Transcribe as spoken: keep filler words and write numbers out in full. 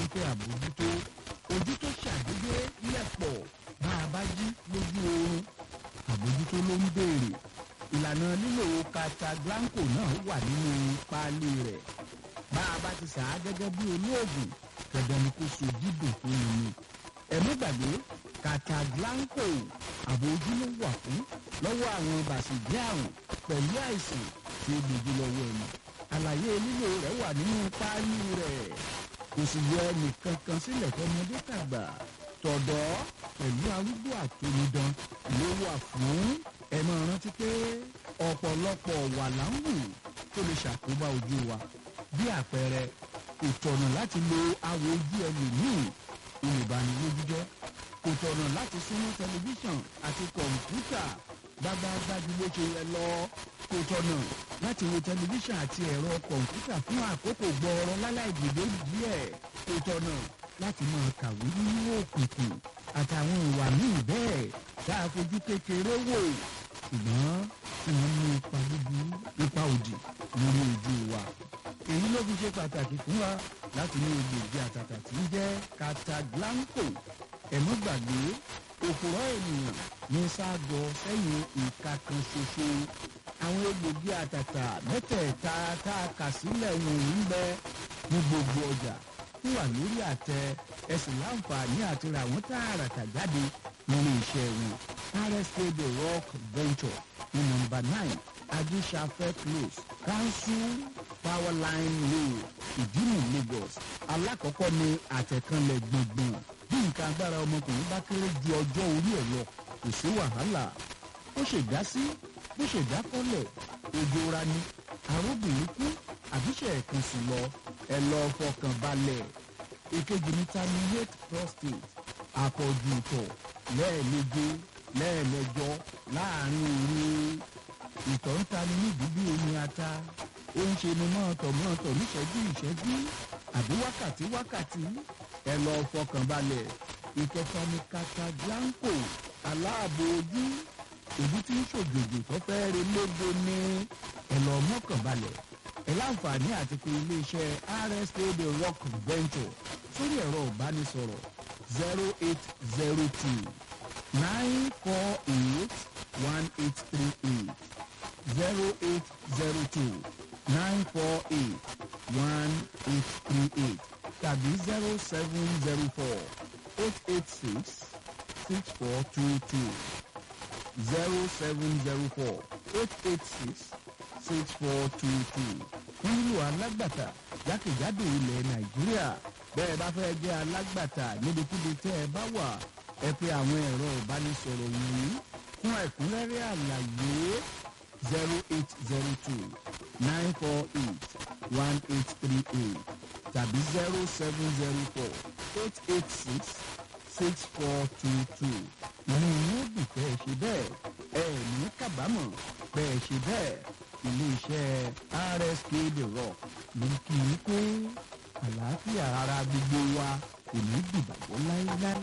fẹ́ àbójútó ojú tó ṣàdédé lẹ̀pọ̀ bá a bá jí lójú oorun àbójútó ló ń béèrè ìlànà lílo Cataglanco náà wà nínú páálí rẹ̀ bá a bá ti sà á gẹ́gẹ́ bí olóògùn dandan ni kó so dídùn fún mi ni ẹ̀mí gbàgbé Cataglanco àbójú ló wà fún lọ́wọ́ àwọn bàṣẹ̀jẹ́ àrùn pẹ̀lú àìsàn tí ó gbèjú lọ́wọ́ ẹni àlàyé lílo rẹ̀ wà nínú páálí rẹ̀ kò sì yọ ẹnìkan kan sílẹ̀ tọmọdé tàgbà tọ̀dọ́ pẹ̀lú arúgbó àtòmídán ló wà fún ẹ máa rántí pé ọ̀pọ̀lọpọ̀ wà láǹwù tó lè ṣàkóbá ojú wa bí àpẹẹrẹ kò tọ̀nà láti lo awò ojú ẹlòmíì olùbanilójú jẹ́ kò tọ̀nà láti súnmọ́ tẹlifíṣàn àti kọ̀ǹpútà gbágbáágbájú bó ṣe yẹ lọ kò tọ̀nà láti wo tẹlifíṣàn àti ẹ̀rọ kọ̀ǹpútà fún àkókò gbọ́ọ̀rọ̀ láláì dìde díẹ̀ kò tọ̀nà láti máa kàwé nínú òkùnkùn àtàwọn ìwà míì bẹ́ẹ̀ tá a fojú kékeré wò ṣùgbọ́n tí wọ́n ní ipa búburú ipa òdì lórí ojú wa èyí ló fi ṣe pàtàkì fún wa láti ní egbògi àtàtà tí ń jẹ́ Cataglanco ẹ̀mú gbàgbé òpùrọ̀ ènìyàn ní ságọ sẹ́yìn ìka kan ṣoṣo àwọn egbògi àtàtà mẹ́tẹ̀ẹ̀ta tá a kà sílẹ̀ wọ̀nyí ń bẹ ní gbogbo ọjà fún wa lórí àtẹ ẹsìn láǹfààní àti ra àwọn tààràtà jáde nínú iṣẹ́ wọn R S K The Rock Venture ní nọ́mbà nine adisafẹ close council power line road ìdímù Lagos alákọ̀ọ́kọ́ ní àtẹ̀kànlẹ̀ gbọ̀ngbọ̀n bí nǹkan agbára ọmọkùnrin bá kéré ju ọjọ́ orí ẹ̀ lọ kò sí wàhálà ó ṣèdá sí bó ṣèdá kọ́lẹ̀ ojú ra ni arúgbìn kú àbíṣe ẹ̀kan sì lọ ẹ lọ fọkàn balẹ̀ èkejì ní terminate prostate àpọ̀jù ìtọ̀ lẹ́ẹ̀méje lẹ́ẹ̀mẹjọ láàrin òru ìtọ̀ ń ta ni nídìí bí omi ata ó ń ṣe ni mọ́ọ̀tọ̀ mọ́ọ̀tọ̀ níṣẹ́jú ìṣẹ́jú àbí wákàtí wákàtí ẹ lọ fọkàn balẹ̀ ìkẹta ní Cataglanco aláàbò ojú ojú tí ń ṣòjòjò tó fẹ́ re lógo ní ẹ lọ mọ́kàn balẹ̀ ẹ láǹfààní àti pé iléeṣẹ́ R S K The Rock Venture sórí ẹ̀rọ ìbánisọ̀rọ̀ zero eight zero two nine four eight one eight three eight zero eight zero two nine four eight one eight three eight tàbí zero seven zero four eight eight six six four two two zero seven zero four eight eight six six four two two wọ́n nílò alágbàtà jákèjádò ilẹ̀ Nàìjíríà bẹ́ẹ̀ bá fẹ́ jẹ́ alágbàtà níbikíbi tẹ́ ẹ bá wà ẹ pè àwọn ẹ̀rọ ìbánisọ̀rọ̀ wọ̀nyí fún ẹ̀kúnrẹ́rẹ́ àlàyé zero eight zero two nine four eight one eight three eight tàbí zero seven zero four eight eight six six four two two ìní yóò dùn pé ẹ ṣe bẹ́ẹ̀ ẹ ní kábàámọ̀ pé ẹ ṣe bẹ́ẹ̀ iléeṣẹ́ R S K The Rock ló ń kí i pé àlàáfíà ara gbogbo wa kò ní dìbàjẹ́ láéláé.